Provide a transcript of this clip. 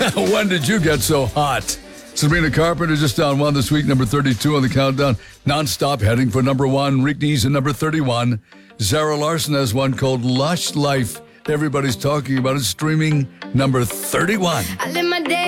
When did you get so hot? Sabrina Carpenter just on one this week, number 32 on the countdown. Nonstop heading for number 1. Rick Dees at number 31. Zara Larson has one called Lush Life. Everybody's talking about it, streaming number 31. I live my day